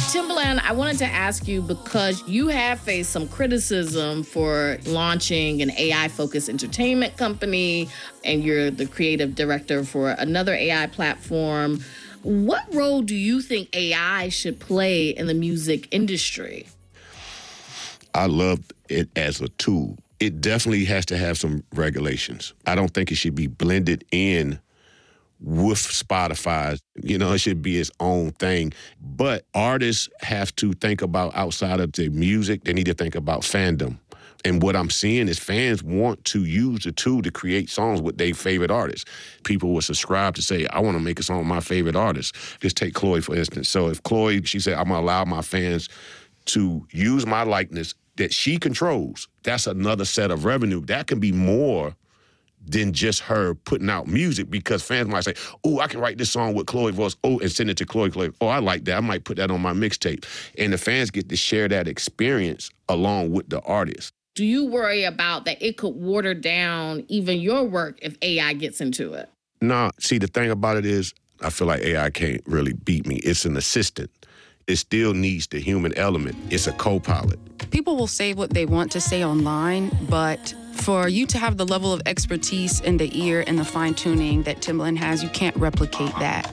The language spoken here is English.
Timbaland, I wanted to ask you because you have faced some criticism for launching an AI-focused entertainment company, and you're the creative director for another AI platform. What role do you think AI should play in the music industry? I love it as a tool. It definitely has to have some regulations. I don't think it should be blended in with Spotify. It should be its own thing. But artists have to think about outside of the music. They need to think about fandom. And what I'm seeing is fans want to use the tool to create songs with their favorite artists. People will subscribe to say, I want to make a song with my favorite artist. Just take Chloe, for instance. So if Chloe, she said, I'm going to allow my fans to use my likeness that she controls, that's another set of revenue. That can be more than just her putting out music, because fans might say, oh, I can write this song with Chloe voice, and send it to Chloe. Oh, I like that. I might put that on my mixtape. And the fans get to share that experience along with the artist. Do you worry about that it could water down even your work if AI gets into it? No, see, the thing about it is, I feel like AI can't really beat me. It's an assistant. It still needs the human element. It's a co-pilot. People will say what they want to say online, but for you to have the level of expertise in the ear and the fine-tuning that Timbaland has, you can't replicate that.